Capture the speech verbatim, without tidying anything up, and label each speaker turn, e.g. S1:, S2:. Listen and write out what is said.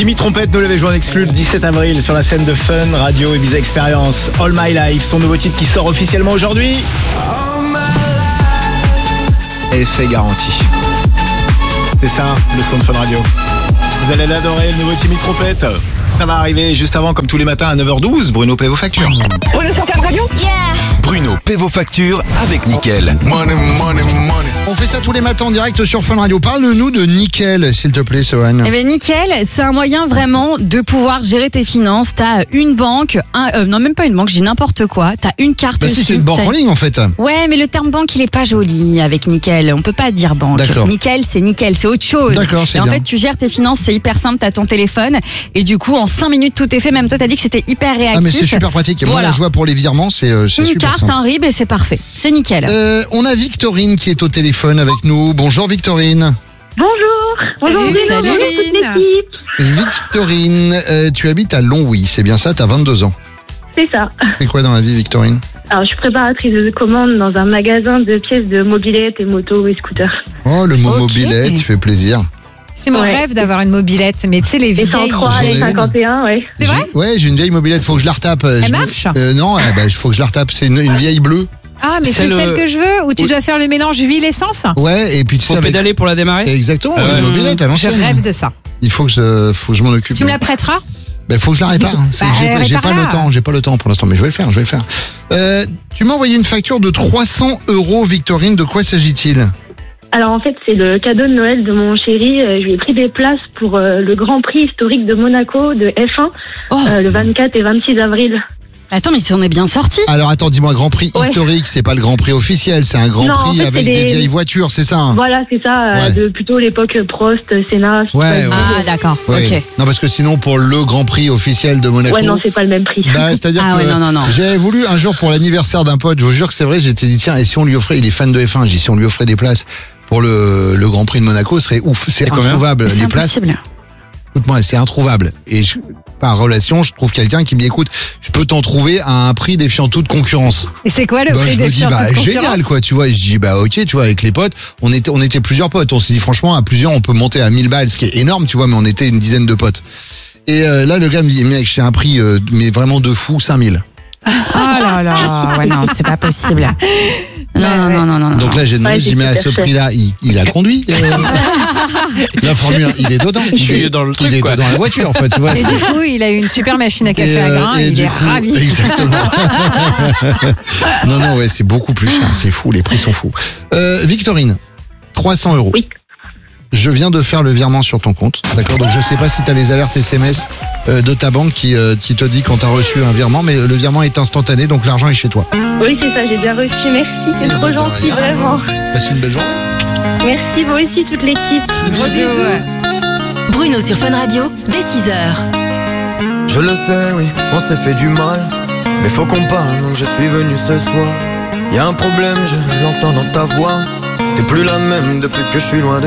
S1: Timmy Trompette nous l'avait joué en exclu le dix-sept avril sur la scène de Fun Radio Ibiza Experience. All My Life, son nouveau titre qui sort officiellement aujourd'hui. Effet garanti. C'est ça, le son de Fun Radio. Vous allez l'adorer, le nouveau Timmy Trompette. Ça va arriver juste avant, comme tous les matins à neuf heures douze. Bruno paie vos factures.
S2: Bruno sur Fun Radio.
S3: Yeah.
S4: Bruno paie vos factures avec Nickel. Money, money, money.
S5: On fait ça tous les matins en direct sur Fun Radio. Parle-nous de Nickel, s'il te plaît, Sohan.
S6: Eh ben Nickel, c'est un moyen vraiment de pouvoir gérer tes finances. T'as une banque, un, euh, non même pas une banque, je dis n'importe quoi. T'as une carte.
S5: Bah si, c'est
S6: SIM,
S5: une banque
S6: t'as-
S5: en ligne en fait.
S6: Ouais, mais le terme banque, il est pas joli avec Nickel. On peut pas dire banque.
S5: D'accord.
S6: Nickel, c'est nickel, c'est autre chose.
S5: D'accord, c'est
S6: Et en
S5: bien.
S6: fait, tu gères tes finances, c'est hyper simple. T'as ton téléphone et du coup, en cinq minutes, tout est fait. Même toi, t'as dit que c'était hyper réactif.
S5: Ah mais c'est super pratique. Moi
S6: Voilà.
S5: la joie pour les virements, c'est euh, c'est
S6: Une
S5: super
S6: carte,
S5: simple.
S6: un R I B et c'est parfait. C'est nickel.
S5: Euh, on a Victorine qui est au téléphone avec nous. Bonjour Victorine.
S2: Bonjour. Bonjour
S6: Salut,
S2: Bruno,
S6: salut,
S2: bonjour toute l'équipe.
S5: Victorine, euh, tu habites à Longwy, c'est bien ça, t'as vingt-deux ans.
S2: C'est ça.
S5: C'est quoi dans la vie Victorine?
S2: Alors, je suis préparatrice de commandes dans un magasin de pièces de mobylettes et motos et scooters.
S5: Oh le mot
S6: Ok.
S5: mobilette, tu fais plaisir.
S7: C'est mon
S2: Ouais.
S7: rêve d'avoir une mobilette, mais tu sais, les
S2: Et
S7: vieilles.
S2: cent trois
S5: j'en ai
S2: et
S5: une.
S2: cinquante et un, ouais.
S7: C'est vrai?
S5: J'ai- Ouais, j'ai une vieille mobilette, faut que je la retape.
S7: Elle
S5: Je me-
S7: marche
S5: euh, Non, eh ben, faut que je la retape, c'est une, une vieille bleue.
S7: Ah, mais
S1: C'est
S7: c'est
S1: le-
S7: celle que je veux, où tu
S1: Oui.
S7: dois faire le mélange huile-essence.
S5: Ouais, et puis tu
S1: Faut
S5: sais avec...
S1: pédaler pour la démarrer.
S5: Exactement,
S1: Ah ouais.
S5: une mobilette à
S7: Je
S5: l'ancienne.
S7: rêve de ça.
S5: Il faut que je, faut que je m'en occupe.
S7: Tu me la prêteras?
S5: Ben, faut que je la répare. hein. C'est que
S7: Bah,
S5: j'ai pas- j'ai pas
S7: répare-la.
S5: le temps, j'ai pas le temps pour l'instant, mais je vais le faire, je vais le faire. Euh, tu m'as envoyé une facture de trois cents euros, Victorine. De quoi s'agit-il?
S2: Alors, en fait, c'est le cadeau de Noël de mon chéri. Euh, Je lui ai pris des places pour euh, le Grand Prix historique de Monaco de F un
S6: Oh.
S2: euh, le vingt-quatre et vingt-six avril.
S6: Attends, mais tu en es bien sorti.
S5: Alors attends, dis-moi, Grand Prix
S2: Ouais.
S5: historique, c'est pas le Grand Prix officiel, c'est un Grand
S2: Non, en
S5: Prix
S2: fait,
S5: avec
S2: c'est
S5: des
S2: des-
S5: vieilles voitures, c'est ça hein?
S2: Voilà, c'est ça, euh,
S5: Ouais.
S2: de plutôt l'époque Prost, Senna.
S5: Ouais,
S2: Fittipaldi.
S5: ouais.
S6: Ah, d'accord.
S5: Ouais.
S6: Ok.
S5: Non, parce que sinon, pour le Grand Prix officiel de Monaco.
S2: Ouais, non, c'est pas le même prix.
S5: Bah, c'est-à-dire
S6: Ah
S5: que
S6: ouais, non, non, non.
S5: j'avais voulu un jour pour l'anniversaire d'un pote, je vous jure que c'est vrai, j'étais dit tiens, et si on lui offrait, il est fan de F un, j'ai dit si on lui offrait des places pour le, le Grand Prix de Monaco, ce serait ouf, c'est
S1: combien
S5: introuvable
S6: C'est
S5: les places.
S6: impossible.
S5: Écoute-moi, c'est introuvable. Et je, par relation, je trouve quelqu'un qui me dit écoute, je peux t'en trouver à un prix défiant toute concurrence.
S7: Et c'est quoi le
S5: Bah,
S7: prix
S5: je
S7: des
S5: me dis
S7: fiers
S5: bah
S7: toute
S5: génial
S7: concurrence?
S5: quoi, tu vois. Et je dis bah ok, tu vois, avec les potes, on était on était plusieurs potes. On s'est dit franchement à plusieurs on peut monter à mille balles, ce qui est énorme, tu vois, mais on était une dizaine de potes. Et euh, là le gars me dit mec, j'ai un prix euh, mais vraiment de fou, cinq mille.
S6: Oh là là. Ouais, non, c'est pas possible. Non,
S7: Ouais,
S6: non,
S7: ouais.
S6: non, non, non, non.
S5: Donc là j'ai demandé,
S2: Ouais,
S5: je dis
S2: c'est
S5: mais à ce
S2: super cher.
S5: prix-là, il, il a conduit. euh, la Formule un, il est dedans.
S1: Je suis dans le truc,
S5: il est
S1: quoi.
S5: dans la voiture en fait, tu vois.
S7: Et
S5: c'est-
S7: du coup, il a eu une super machine à café
S5: Et,
S7: à
S5: euh,
S7: grains,
S5: et
S7: il
S5: du
S7: est
S5: coup,
S7: ravi.
S5: Exactement. non, non, ouais, c'est beaucoup plus cher. C'est fou, les prix sont fous. Euh, Victorine, trois cents euros.
S2: Oui.
S5: Je viens de faire le virement sur ton compte. D'accord, donc je sais pas si tu as les alertes S M S euh, de ta banque qui, euh, qui te dit quand tu as reçu un virement, mais le virement est instantané, donc l'argent est chez toi.
S2: Oui, c'est ça, j'ai bien reçu. Merci, c'est
S5: Eh
S2: trop
S5: ben, de
S2: gentil,
S5: rien.
S2: vraiment.
S5: Passe une belle journée.
S2: Merci, vous aussi, toute l'équipe.
S7: Gros bisous.
S3: Bruno sur Fun Radio, dès six heures.
S8: Je le sais, oui, on s'est fait du mal. Mais faut qu'on parle, donc je suis venu ce soir. Y a un problème, je l'entends dans ta voix. T'es plus la même depuis que je suis loin de